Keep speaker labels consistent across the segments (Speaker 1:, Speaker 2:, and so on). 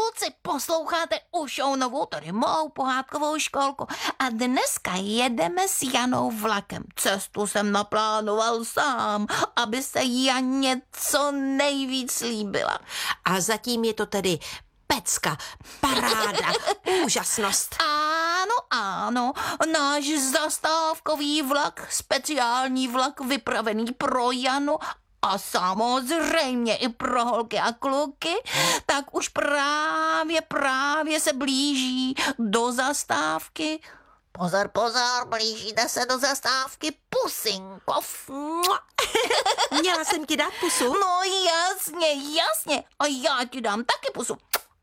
Speaker 1: kluci, posloucháte Ušounovou, tady mou pohádkovou školku. A dneska jedeme s Janou vlakem. Cestu jsem naplánoval sám, aby se Janě co nejvíc líbila.
Speaker 2: A zatím je to tedy pecka, paráda, úžasnost.
Speaker 1: Ano, náš zastávkový vlak, speciální vlak vypravený pro Janu a samozřejmě i pro holky a kluky, tak už právě se blíží do zastávky. Pozor, blížíte se do zastávky Pusinkov.
Speaker 2: Měla jsem ti dát pusu?
Speaker 1: No jasně, a já ti dám taky pusu.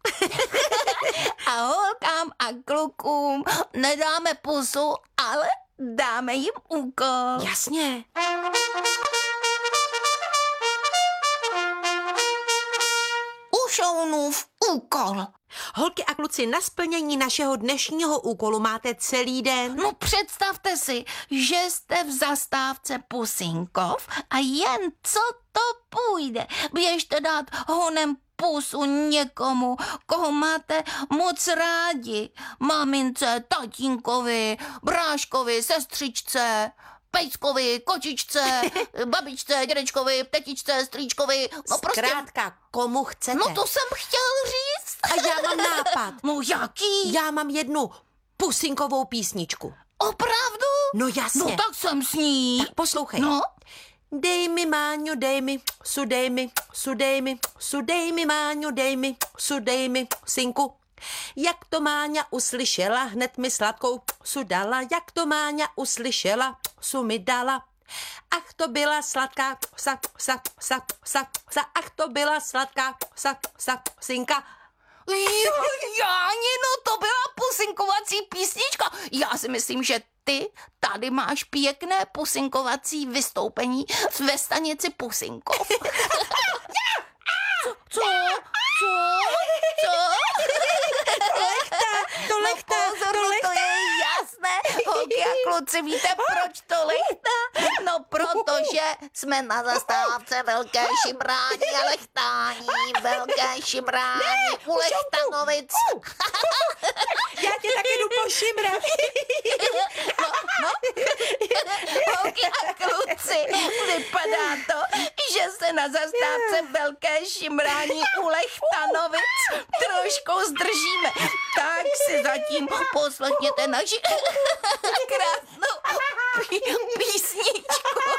Speaker 1: A holkám a klukům nedáme pusu, ale dáme jim úkol.
Speaker 2: Jasně.
Speaker 1: Ušounův úkol.
Speaker 2: Holky a kluci, na splnění našeho dnešního úkolu máte celý den.
Speaker 1: No představte si, že jste v zastávce Pusinkov a jen co to půjde. Běžte dát honem pusu někomu, koho máte moc rádi. Mamince, tatínkovi, bráškovi, sestřičce, pejskovi, kočičce, babičce, dědečkovi, tetičce, strýčkovi. No prostě.
Speaker 2: Zkrátka, komu chcete.
Speaker 1: No to jsem chtěl říct.
Speaker 2: A já mám nápad.
Speaker 1: No jaký?
Speaker 2: Já mám jednu pusinkovou písničku.
Speaker 1: Opravdu?
Speaker 2: No jasně.
Speaker 1: No tak jsem s ní.
Speaker 2: Tak poslouchej.
Speaker 1: No.
Speaker 2: Dej mi, Máňo, dej mi, sudej mi, sudej mi, sudej mi, Máňo, dej mi, sudej mi, synku. Jak to Máňa uslyšela, hned mi sladkou sudala, jak to Máňa uslyšela, su mi dala. Ach, to byla sladká ach, to byla sladká synka.
Speaker 1: Jáni, no to byla pusinkovací písnička. Já si myslím, že ty tady máš pěkné pusinkovací vystoupení ve stanici Pusinkov. Co?
Speaker 2: To lechtá.
Speaker 1: To je jasné. Holky a kluci, víte, proč to lechtá? No, protože jsme na zastávce Velké Šimrání a lechtání. Velké Šimrání u Lechtanovic.
Speaker 2: Já tě taky jdu pošimrat.
Speaker 1: No. Holky a kluci, vypadá to, že se na zastávce Velké Šimrání u Lechtanovic trošku zdržíme. Tak si zatím poslechněte naši krásnou písničku.